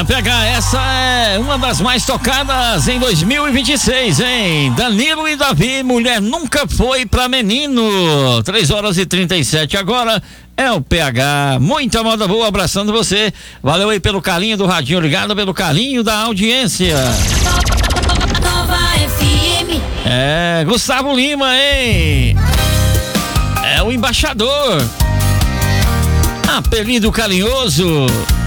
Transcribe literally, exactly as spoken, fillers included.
P H, essa é uma das mais tocadas em dois mil e vinte e seis, hein? Danilo e Davi, mulher nunca foi pra menino. três horas e trinta e sete agora. É o P H, muita moda boa, abraçando você. Valeu aí pelo carinho do radinho ligado, pelo carinho da audiência. Nova F M. É, Gustavo Lima, hein? É o embaixador. Apelido carinhoso.